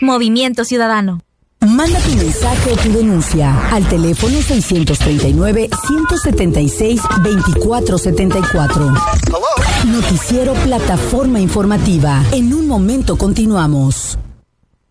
Movimiento Ciudadano. Manda tu mensaje o tu denuncia al teléfono 639-176-2474. Noticiero Plataforma Informativa. En un momento continuamos.